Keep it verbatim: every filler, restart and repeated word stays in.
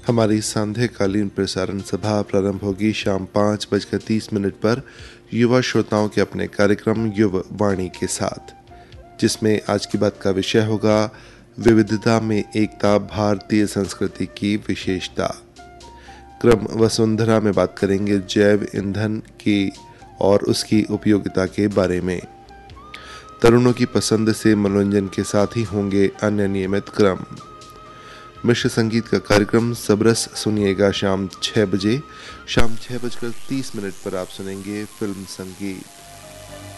हमारी सांध्यकालीन प्रसारण सभा प्रारंभ होगी शाम पाँच बजकर तीस मिनट पर युवा श्रोताओं के अपने कार्यक्रम युवा वाणी के साथ, जिसमें आज की बात का विषय होगा विविधता में एकता, भारतीय संस्कृति की विशेषता। क्रम वसुंधरा में बात करेंगे जैव ईंधन की और उसकी उपयोगिता के बारे में। तरुणों की पसंद से मनोरंजन के साथ ही होंगे अन्य नियमित क्रम। मिश्र संगीत का कार्यक्रम सबरस सुनिएगा शाम छः बजे। शाम छः बजकर तीस मिनट पर आप सुनेंगे फिल्म संगीत।